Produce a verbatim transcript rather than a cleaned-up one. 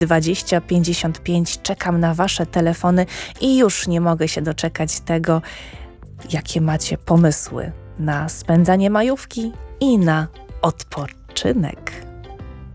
dwadzieścia pięćdziesiąt pięć. Czekam na Wasze telefony i już nie mogę się doczekać tego, jakie macie pomysły na spędzanie majówki i na odpoczynek.